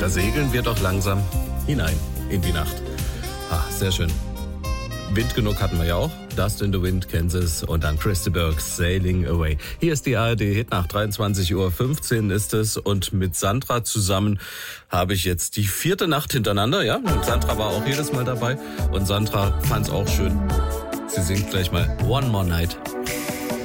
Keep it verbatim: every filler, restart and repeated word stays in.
Da segeln wir doch langsam hinein in die Nacht. Ah, sehr schön. Wind genug hatten wir ja auch. Dust in the Wind, Kansas und dann Chris de Burgh, Sailing Away. Hier ist die A R D Hitnacht, dreiundzwanzig Uhr fünfzehn ist es und mit Sandra zusammen habe ich jetzt die vierte Nacht hintereinander, ja. Und Sandra war auch jedes Mal dabei und Sandra fand es auch schön. Sie singt gleich mal One More Night.